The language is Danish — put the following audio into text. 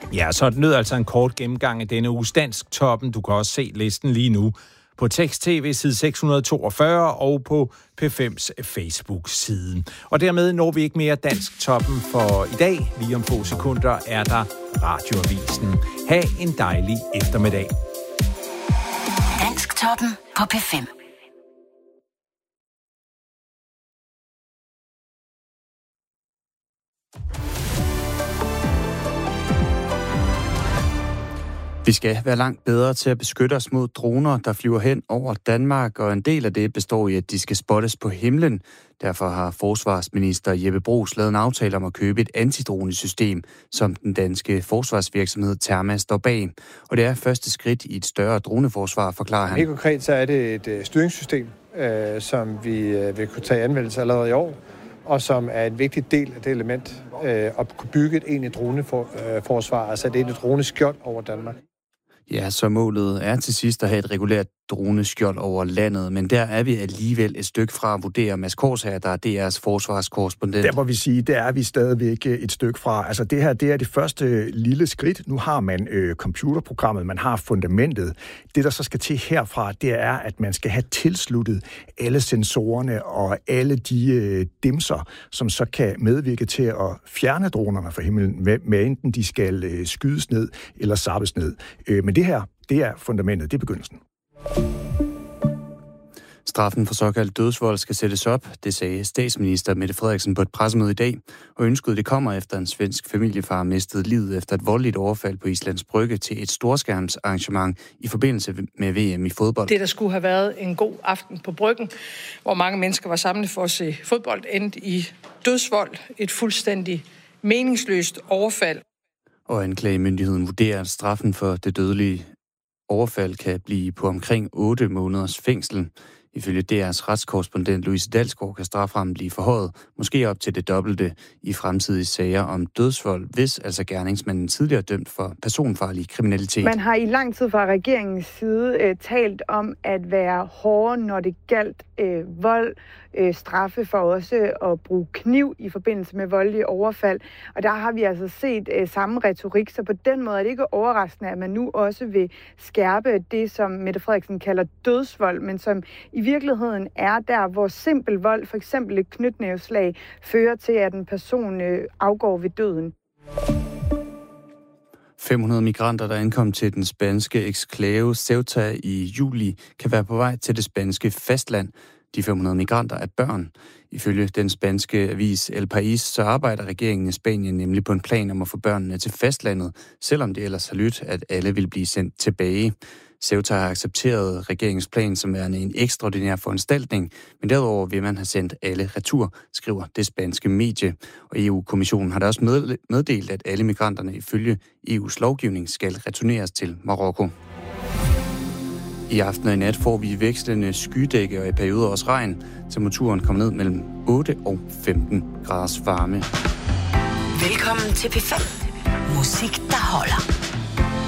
Ja, så lød altså en kort gennemgang af denne uges Dansktoppen. Du kan også se listen lige nu på Tekst-TV side 642 og på P5's Facebook-side. Og dermed når vi ikke mere Dansktoppen for i dag. Lige om få sekunder er der Radioavisen. Ha' en dejlig eftermiddag. Dansktoppen på P5. Vi skal være langt bedre til at beskytte os mod droner, der flyver hen over Danmark, og en del af det består i, at de skal spottes på himlen. Derfor har forsvarsminister Jeppe Bruus lavet en aftale om at købe et antidronesystem, som den danske forsvarsvirksomhed Terma står bag. Og det er første skridt i et større droneforsvar, forklarer han. Helt konkret så er det et styringssystem, som vi vil kunne tage anvendelse allerede i år, og som er en vigtig del af det element at kunne bygge et egentligt droneforsvar, altså et egentligt droneskjold over Danmark. Ja, så målet er til sidst at have et regulært droneskjold over landet, men der er vi alligevel et stykke fra at vurdere. Mads Korsager, der er DR's forsvarskorrespondent. Der må vi sige, der er vi stadigvæk et stykke fra. Altså det her, det er det første lille skridt. Nu har man computerprogrammet, man har fundamentet. Det, der så skal til herfra, det er, at man skal have tilsluttet alle sensorerne og alle de dimser, som så kan medvirke til at fjerne dronerne fra himlen, med enten de skal skydes ned eller zappes ned. Men det her, det er fundamentet, det er begyndelsen. Straffen for såkaldt dødsvold skal sættes op, det sagde statsminister Mette Frederiksen på et pressemøde i dag, og ønsket det kommer efter en svensk familiefar mistede livet efter et voldeligt overfald på Islands Brygge til et storskærmsarrangement i forbindelse med VM i fodbold. Det, der skulle have været en god aften på Bryggen, hvor mange mennesker var samlet for at se fodbold, endte i dødsvold, et fuldstændig meningsløst overfald. Og anklagemyndigheden vurderer, at straffen for det dødelige overfald kan blive på omkring 8 måneders fængsel. Ifølge DR's retskorrespondent Louise Dalsgaard kan straframmen blive forhøjet, måske op til det dobbelte i fremtidige sager om dødsvold, hvis altså gerningsmanden tidligere dømt for personfarlig kriminalitet. Man har i lang tid fra regeringens side talt om at være hårdere, når det galt vold, straffe for også at bruge kniv i forbindelse med voldelige overfald. Og der har vi altså set samme retorik, så på den måde er det ikke overraskende, at man nu også vil skærpe det, som Mette Frederiksen kalder dødsvold, men som i virkeligheden er der, hvor simpel vold, for eksempel et knytnæveslag, fører til, at en person afgår ved døden. 500 migranter, der ankom til den spanske eksklave Ceuta i juli, kan være på vej til det spanske fastland. De 500 migranter er børn. Ifølge den spanske avis El País, så arbejder regeringen i Spanien nemlig på en plan om at få børnene til fastlandet, selvom det ellers har lyttet, at alle vil blive sendt tilbage. Ceuta har accepteret regeringens plan som værende en ekstraordinær foranstaltning, men derudover vil man have sendt alle retur, skriver det spanske medie. Og EU-kommissionen har da også meddelt, at alle migranterne ifølge EU's lovgivning skal returneres til Marokko. I aften og i nat får vi vekslende skydække og i perioder også regn. Temperaturen kommer ned mellem 8 og 15 graders varme. Velkommen til P5. Musik, der holder.